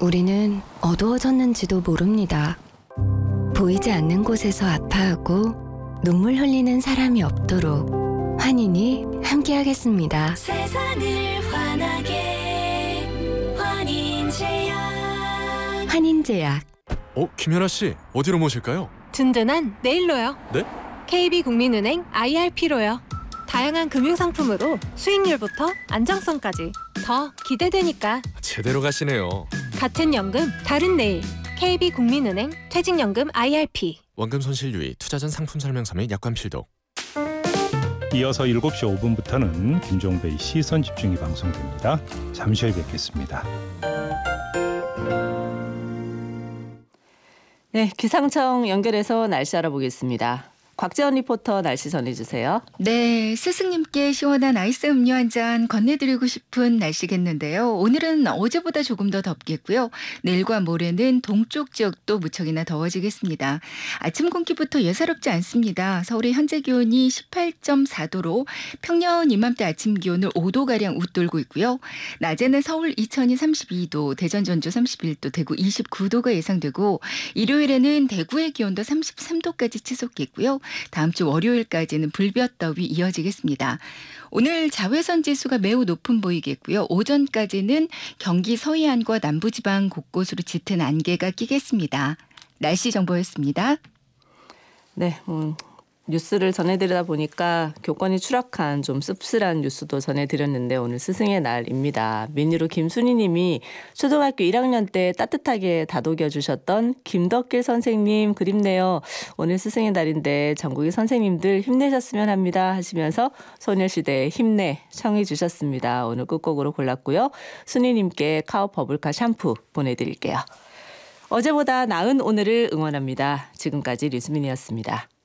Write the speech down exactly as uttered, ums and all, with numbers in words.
우리는 어두워졌는지도 모릅니다. 보이지 않는 곳에서 아파하고 눈물 흘리는 사람이 없도록 환인이 함께하겠습니다. 세상을 환하게 환인제약. 환인제약. 어, 김연아 씨, 어디로 모실까요? 든든한 내일로요. 네? 케이비국민은행 아이알피로요. 다양한 금융상품으로 수익률부터 안정성까지 더 기대되니까. 제대로 가시네요. 같은 연금 다른 내일. 케이비국민은행 퇴직연금 아이알피. 원금 손실 유의, 투자 전 상품 설명서 및 약관 필독. 이어서 일곱 시 오 분부터는 김종배의 시선 집중이 방송됩니다. 잠시 후에 뵙겠습니다. 네, 기상청 연결해서 날씨 알아보겠습니다. 곽재원 리포터 날씨 전해주세요. 네, 스승님께 시원한 아이스 음료 한 잔 건네드리고 싶은 날씨겠는데요. 오늘은 어제보다 조금 더 덥겠고요. 내일과 모레는 동쪽 지역도 무척이나 더워지겠습니다. 아침 공기부터 예사롭지 않습니다. 서울의 현재 기온이 십팔 점 사 도로 평년 이맘때 아침 기온을 오 도가량 웃돌고 있고요. 낮에는 서울 이천이 삼십이 도, 대전 전주 삼십일 도, 대구 이십구 도가 예상되고 일요일에는 대구의 기온도 삼십삼 도까지 치솟겠고요. 다음 주 월요일까지는 불볕더위 이어지겠습니다. 오늘 자외선 지수가 매우 높은 보이겠고요. 오전까지는 경기 서해안과 남부지방 곳곳으로 짙은 안개가 끼겠습니다. 날씨 정보였습니다. 네, 음, 뉴스를 전해드리다 보니까 교권이 추락한 좀 씁쓸한 뉴스도 전해드렸는데 오늘 스승의 날입니다. 민희로 김순희 님이 초등학교 일 학년 때 따뜻하게 다독여 주셨던 김덕길 선생님 그립네요. 오늘 스승의 날인데 전국의 선생님들 힘내셨으면 합니다 하시면서 소녀시대의 힘내 청해 주셨습니다. 오늘 끝곡으로 골랐고요. 순희 님께 카우 버블카 샴푸 보내드릴게요. 어제보다 나은 오늘을 응원합니다. 지금까지 류수민이었습니다.